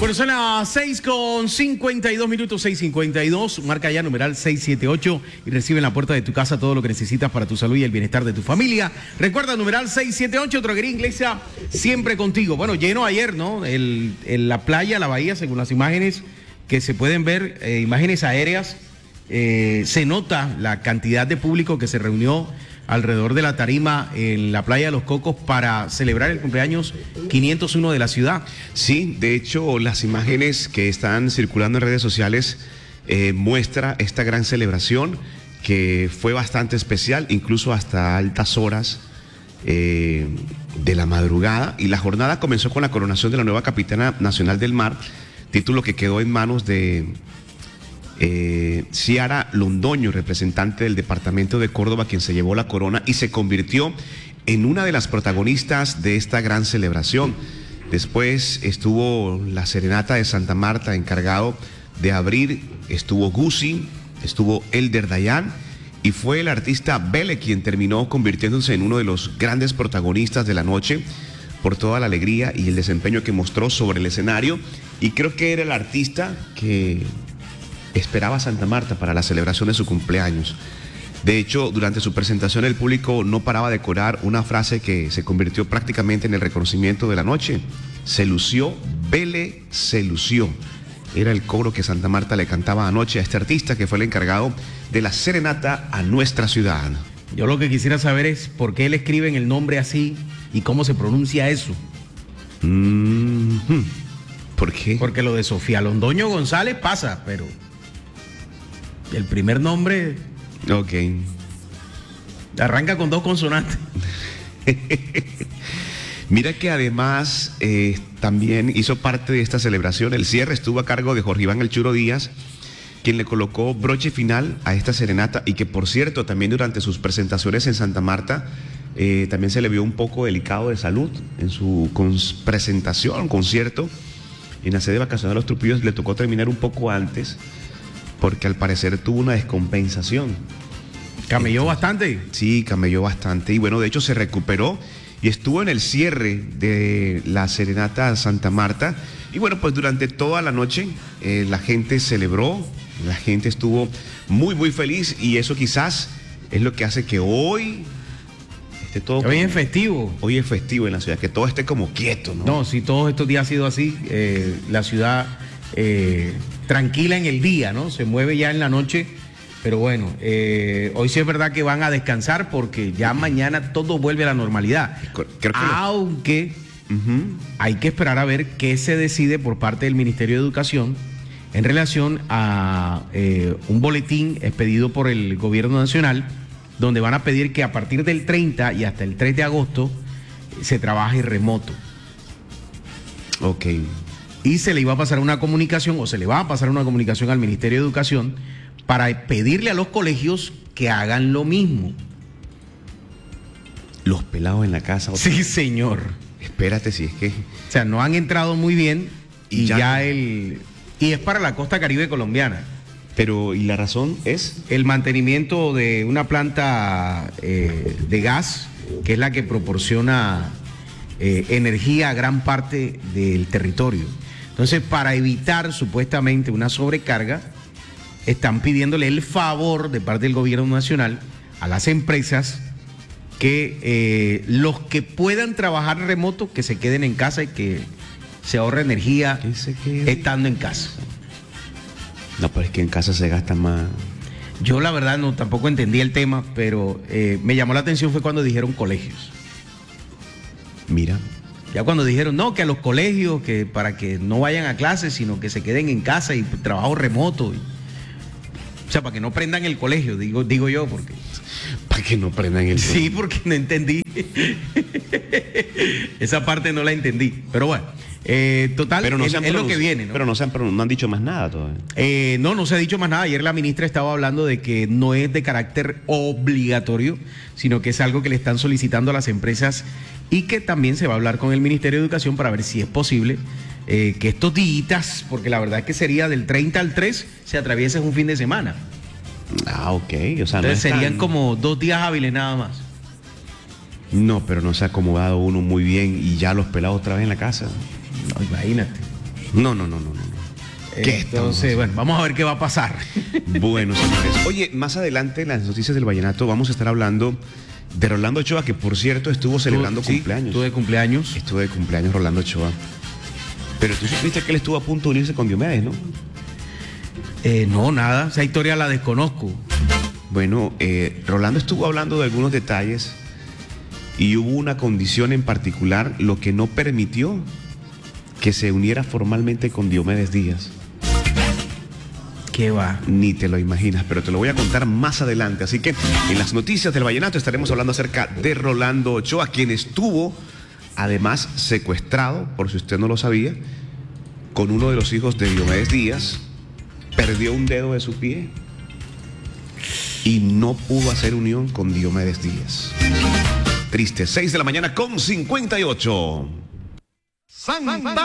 Bueno, son las 6:52, 6:52. Marca ya numeral 678 y recibe en la puerta de tu casa todo lo que necesitas para tu salud y el bienestar de tu familia. Recuerda, numeral 678, Droguería Inglesa, siempre contigo. Bueno, lleno ayer, ¿no? La playa, la bahía, según las imágenes que se pueden ver, imágenes aéreas, se nota la cantidad de público que se reunió alrededor de la tarima en la playa de Los Cocos para celebrar el cumpleaños 501 de la ciudad. Sí, de hecho, las imágenes que están circulando en redes sociales muestra esta gran celebración que fue bastante especial, incluso hasta altas horas de la madrugada. Y la jornada comenzó con la coronación de la nueva Capitana Nacional del Mar, título que quedó en manos de Ciara Londoño, representante del departamento de Córdoba, quien se llevó la corona y se convirtió en una de las protagonistas de esta gran celebración. Después estuvo la Serenata de Santa Marta, encargado de abrir, estuvo Guzzi, estuvo Elder Dayan, y fue el artista Bele quien terminó convirtiéndose en uno de los grandes protagonistas de la noche por toda la alegría y el desempeño que mostró sobre el escenario, y creo que era el artista que esperaba Santa Marta para la celebración de su cumpleaños. De hecho, durante su presentación el público no paraba de corar una frase que se convirtió prácticamente en el reconocimiento de la noche. Se lució, Bele se lució. Era el coro que Santa Marta le cantaba anoche a este artista que fue el encargado de la serenata a nuestra ciudad. Yo lo que quisiera saber es por qué le escriben el nombre así y cómo se pronuncia eso. ¿Por qué? Porque lo de Sofía Londoño González pasa, pero el primer nombre Ok. arranca con 2 consonantes. Mira que además también hizo parte de esta celebración. El cierre estuvo a cargo de Jorge Iván El Churo Díaz, quien le colocó broche final a esta serenata, y que por cierto también durante sus presentaciones en Santa Marta también se le vio un poco delicado de salud en su presentación, concierto en la sede vacacional de Los Trupillos. Le tocó terminar un poco antes porque al parecer tuvo una descompensación. ¿Camelló bastante? Sí, camelló bastante, y bueno, de hecho se recuperó y estuvo en el cierre de la Serenata Santa Marta. Y bueno, pues durante toda la noche la gente celebró, la gente estuvo muy, muy feliz, y eso quizás es lo que hace que hoy esté todo... Hoy es festivo. Hoy es festivo en la ciudad, que todo esté como quieto, ¿no? No, si todos estos días ha sido así, la ciudad tranquila en el día, ¿no? Se mueve ya en la noche, pero bueno, hoy sí es verdad que van a descansar porque ya mañana todo vuelve a la normalidad. Creo que aunque hay que esperar a ver qué se decide por parte del Ministerio de Educación en relación a un boletín expedido por el Gobierno Nacional, donde van a pedir que a partir del 30 y hasta el 3 de agosto se trabaje remoto. Ok. Y se le iba a pasar una comunicación, o se le va a pasar una comunicación al Ministerio de Educación para pedirle a los colegios que hagan lo mismo. Los pelados en la casa. Sí, señor. Espérate, si es que... O sea, no han entrado muy bien y y es para la costa caribe colombiana. Pero, ¿y la razón es? El mantenimiento de una planta de gas, que es la que proporciona energía a gran parte del territorio. Entonces, para evitar supuestamente una sobrecarga, están pidiéndole el favor de parte del Gobierno Nacional a las empresas que los que puedan trabajar remoto, que se queden en casa y que se ahorre energía estando en casa. No, pero es que en casa se gasta más. Yo la verdad no tampoco entendí el tema, pero me llamó la atención fue cuando dijeron colegios. Mira. Ya cuando dijeron, no, que a los colegios, que para que no vayan a clases, sino que se queden en casa y trabajo remoto. O sea, para que no prendan el colegio, digo yo, porque... Para que no prendan el colegio. Sí, porque no entendí. Esa parte no la entendí. Pero bueno, total, pero no es lo que viene, ¿no? Pero no han dicho más nada todavía. No se ha dicho más nada. Ayer la ministra estaba hablando de que no es de carácter obligatorio, sino que es algo que le están solicitando a las empresas, y que también se va a hablar con el Ministerio de Educación para ver si es posible que estos días, porque la verdad es que sería del 30 al 3, se atraviese un fin de semana. Ah, ok. O sea, entonces serían como 2 días hábiles nada más. No, pero no se ha acomodado uno muy bien y ya los pelados otra vez en la casa. No, imagínate. No. Entonces, bueno, vamos a ver qué va a pasar. Bueno, señores. Oye, más adelante en las noticias del vallenato vamos a estar hablando de Rolando Ochoa, que por cierto estuvo celebrando cumpleaños. Estuvo de cumpleaños. Estuvo de cumpleaños Rolando Ochoa. Pero tú supiste que él estuvo a punto de unirse con Diomedes, ¿no? No, nada. Esa historia la desconozco. Bueno, Rolando estuvo hablando de algunos detalles y hubo una condición en particular, lo que no permitió que se uniera formalmente con Diomedes Díaz. ¿Qué va? Ni te lo imaginas, pero te lo voy a contar más adelante. Así que en las noticias del vallenato estaremos hablando acerca de Rolando Ochoa, quien estuvo además secuestrado, por si usted no lo sabía, con uno de los hijos de Diomedes Díaz, perdió un dedo de su pie y no pudo hacer unión con Diomedes Díaz. Triste, 6 de la mañana con 58.